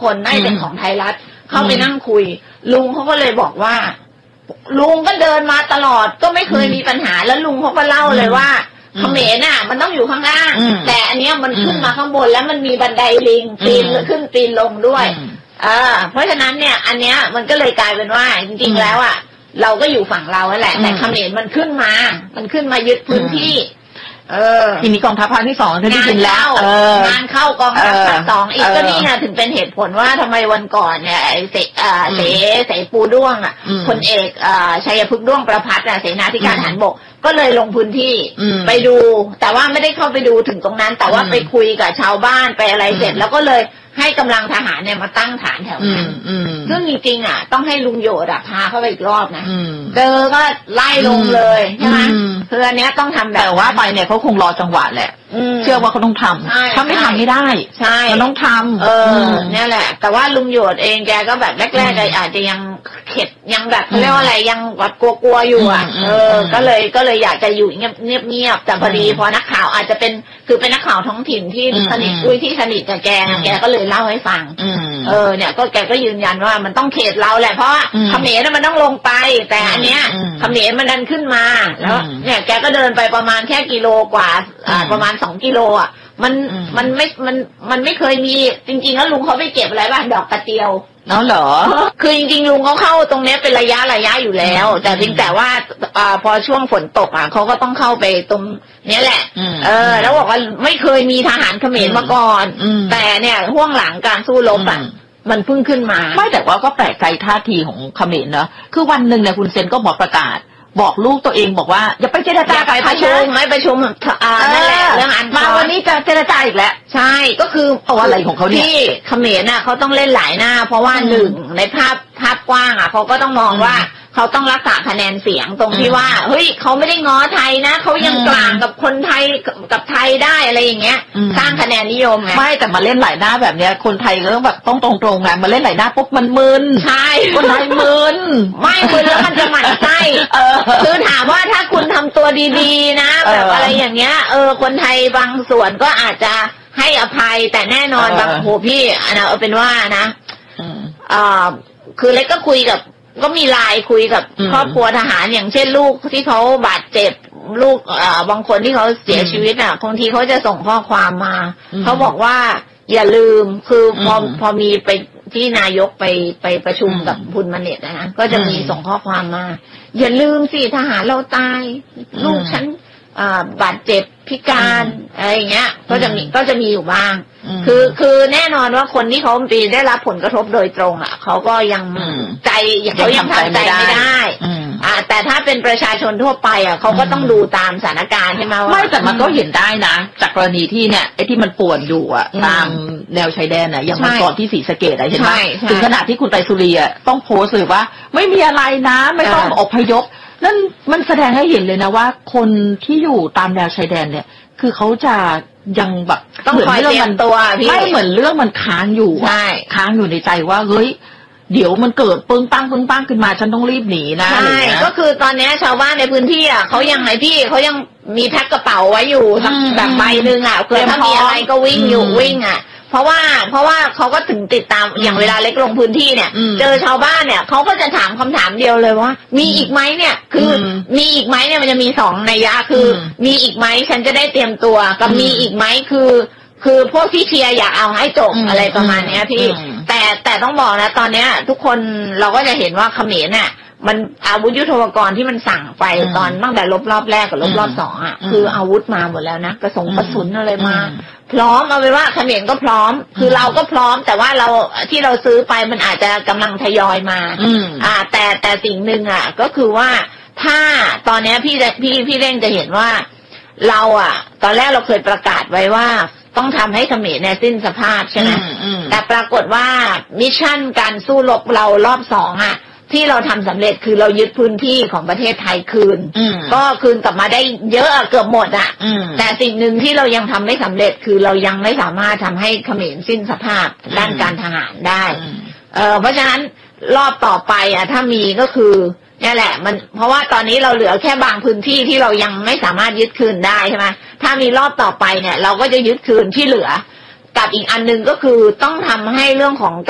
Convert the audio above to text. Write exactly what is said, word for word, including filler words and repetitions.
คนน่าจะเป็นของไทยรัฐเข้าไปนั่งคุยลุงเขาก็เลยบอกว่าลุงก็เดินมาตลอดก็ไม่เคยมีปัญหาแล้วลุงเขาก็เล่าเลยว่าเขมรน่ะมันต้องอยู่ข้างล่างแต่อันเนี้ยมันขึ้นมาข้างบนแล้วมันมีบันไดลิงปีนขึ้นปีนลงด้วยเออเพราะฉะนั้นเนี่ยอันเนี้ยมันก็เลยกลายเป็นว่าจริงๆแล้วอ่ะเราก็อยู่ฝั่งเราแหละแต่เขมรมันขึ้นมามันขึ้นมายึดพื้นที่เออทีนี้กองทัพภาคที่สองที่จริงแล้วงานเข้ากองทัพภาคสองอีกก็นี่นะถึงเป็นเหตุผลว่าทำไมวันก่อนเนี่ยไอ้เสเสเสปูด้วงอ่ะพลเอกชัยพฤกษ์ด้วงประภัสอ่ะเสนาธิการทหารบกก็เลยลงพื้นที่ไปดูแต่ว่าไม่ได้เข้าไปดูถึงตรงนั้นแต่ว่าไปคุยกับชาวบ้านไปอะไรเสร็จแล้วก็เลยให้กำลังทหารเนี่ยมาตั้งฐานแถวนั้นซึ่งจริงๆอ่ะต้องให้ลุงโยดอ่ะพาเข้าไปอีกรอบนะเจอก็ไล่ลงเลยใช่ไหมคืออันเนี้ยต้องทำแบบแต่ว่าไปเนี่ยเขาคงรอจังหวะแหละเชื่อว่าเขาต้องทำถ้าไม่ทำไม่ได้ใช่มันต้องทำเออเนี่ยแหละแต่ว่าลุงโยดเองแกก็แบบแรกๆอาจจะยังเข็ดยังแบบเรียกว่าอะไรยังแบบกลัวๆอยู่อ่ะเออก็เลยก็เลยอยากจะอยู่เงียบๆแต่พอดีพอนักข่าวอาจจะเป็นคือเป็นนักข่าวท้องถิ่นที่สนิทอุ้ยที่สนิทกับแกแกก็เลยเล่าให้ฟังเออเนี่ยก็แกก็ยืนยันว่ามันต้องเขตเราแหละเพราะว่าเขมรมันต้องลงไปแต่อันเนี้ยเขมรมันดันขึ้นมาแล้วเนี่ยแกก็เดินไปประมาณแค่กิโลกว่าอ่าประมาณสองกิโลอ่ะมันมันไม่มันมันไม่เคยมีจริงๆแล้วลุงเขาไปเก็บอะไรบ้างดอกกระเจียวเนาะเหรอคือจริงๆลุงเขาเข้าตรงนี้เป็นระยะระยะอยู่แล้วแต่เพียงแต่ว่าอ่าพอช่วงฝนตกอ่ะเขาก็ต้องเข้าไปตรงนี้แหละเออแล้วบอกว่าไม่เคยมีทหารเขมรมาก่อนแต่เนี่ยห่วงหลังการสู้รบอ่ะมันเพิ่งขึ้นมาไม่แต่ว่าก็แปลกใจท่าทีของเขมรเนอะคือวันหนึ่งเนี่ยคุณเซนก็บอกประกาศบอกลูกตัวเองบอกว่าอย่าไปเจรจาไปประชุมไม่ประชุมอ่านั่นแหละเรื่องอันมาวันนี้จะเจรจาอีกแล้วใช่ก็คือเอาอะไรของเขาเนี่ยที่เขมรน่ะเขาต้องเล่นหลายหน้าเพราะว่าหนึ่งในภาพภาพกว้างอ่ะเขาก็ต้องมองว่าเขาต้องรักษาคะแนนเสียงตรงที่ว่าเฮ้ยเขาไม่ได้ง้อไทยนะเขายังกลางกับคนไทยกับไทยได้อะไรอย่างเงี้ยสร้างคะแนนนิยมไงไม่แต่มาเล่นหลายหน้าแบบเนี้ยคนไทยก็ต้องแบบต้องตรงๆไงมาเล่นหลายหน้าปุ๊บมันมึนใช่คนไทยมึนไม่มึนแล้วมันจะหมั่นไส้คือถามว่าถ้าคุณทำตัวดีๆนะแบบอะไรอย่างเงี้ยเออคนไทยบางส่วนก็อาจจะให้อภัยแต่แน่นอนบางโหพี่นะเอาเป็นว่านะอ่าคือเล็กก็คุยกับก็มีไลน์คุยกับครอบครัวทหารอย่างเช่นลูกที่เขาบาดเจ็บลูกอ่าบางคนที่เขาเสียชีวิตอ่ะบางทีเขาจะส่งข้อความมาเขาบอกว่าอย่าลืมคือพอพอมีไปที่นายกไปไปประชุมกับบุญมาเน็ตนะก็จะมีส่งข้อความมาอย่าลืมสิทหารเราตายลูกฉันอ่าบาดเจ็บพิการอะไรอย่างเงี้ยก็จะมีก็จะมีอยู่บ้างคือคือแน่นอนว่าคนที่เขาปีได้รับผลกระทบโดยตรงอ่ะเขาก็ยังใจเขายังทำใจไม่ได้อ่าแต่ถ้าเป็นประชาชนทั่วไปอ่ะเขาก็ต้องดูตามสถานการณ์ใช่ไหมว่าไม่แต่มันก็เห็นได้นะจากกรณีที่เนี่ยไอ้ที่มันป่วนอยู่อ่ะตามแนวชายแดนน่ะอย่างเมื่อก่อนที่ศรีสะเกษอะไรเห็นไหมถึงขนาดที่คุณไตรสุรีอ่ะต้องโพสต์เลยว่าไม่มีอะไรนะไม่ต้องอพยพนั่นมันแสดงให้เห็นเลยนะว่าคนที่อยู่ตามแนวชายแดนเนี่ยคือเขาจะยังแบบต้องคอยเตรียมตัวพี่ไม่เหมือนเรื่องมันค้างอยู่ใช่ค้างอยู่ในใจว่าเฮ้ยเดี๋ยวมันเกิดปึ้งปังปึ้งปังขึ้นมาฉันต้องรีบหนีนะอะไรเงี้ยก็คือตอนนี้ชาวบ้านในพื้นที่อ่ะเขายังไงพี่เขายังมีแพ็คกระเป๋าไว้อยู่แบบใบหนึ่งอ่ะคือถ้ามีอะไรก็วิ่งอยู่วิ่งอ่ะเพราะว่าเพราะว่าเขาก็ถึงติดตามอย่างเวลาเล็กลงพื้นที่เนี่ยเจอชาวบ้านเนี่ยเขาก็จะถามคำถามเดียวเลยว่ามีอีกไหมเนี่ยคือมีอีกไหมเนี่ยมันจะมีสองนัยยะคือมีอีกไหมฉันจะได้เตรียมตัวกับมีอีกไหมคือคือพวกที่เชียร์อยากเอาให้จบอะไรประมาณนี้พี่แต่แต่ต้องบอกนะตอนเนี้ยทุกคนเราก็จะเห็นว่าเขมรเนี่ยมันอาวุธยุทโธปกรณ์ที่มันสั่งไปตอนตั้งแต่ลบรอบแรกกับลบรอบสองอ่ะคืออาวุธมาหมดแล้วนะกระสงกระสุนอะไรมาพร้อมเอาไว้ว่าเขมรก็พร้อมคือเราก็พร้อมแต่ว่าเราที่เราซื้อไปมันอาจจะกำลังทยอยมาอ่าแต่แต่สิ่งหนึ่งอ่ะก็คือว่าถ้าตอนนี้พี่พี่พี่เร่งจะเห็นว่าเราอ่ะตอนแรกเราเคยประกาศไว้ว่าต้องทำให้เขมรเนี่ยสิ้นสภาพใช่ไหมแต่ปรากฏว่ามิชชั่นการสู้รบเรารอบสองอ่ะที่เราทำสำเร็จคือเรายึดพื้นที่ของประเทศไทยคืนก็คืนกลับมาได้เยอะเกือบหมดอ่ะแต่สิ่งหนึ่งที่เรายังทำไม่สำเร็จคือเรายังไม่สามารถทำให้เขมรสิ้นสภาพด้านการทหารได้เอ่อเพราะฉะนั้นรอบต่อไปอ่ะถ้ามีก็คือนี่แหละมันเพราะว่าตอนนี้เราเหลือแค่บางพื้นที่ที่เรายังไม่สามารถยึดคืนได้ใช่ไหมถ้ามีรอบต่อไปเนี่ยเราก็จะยึดคืนที่เหลือกับอีกอันนึงก็คือต้องทำให้เรื่องของ